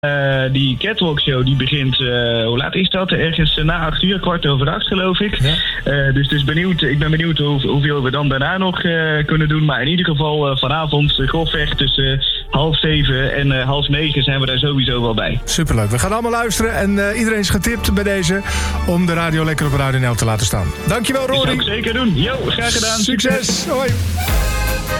Die catwalk show die begint, hoe laat is dat? Ergens na 8:00, 7:15 geloof ik. Ja. Dus ik ben benieuwd hoeveel we dan daarna nog kunnen doen. Maar in ieder geval vanavond grofweg tussen 6:30 en 8:30 zijn we daar sowieso wel bij. Superleuk. We gaan allemaal luisteren en iedereen is getipt bij deze om de radio lekker op Radio NL te laten staan. Dankjewel, Rory. Dat zou ik zeker doen. Jo, graag gedaan. Succes. Hoi.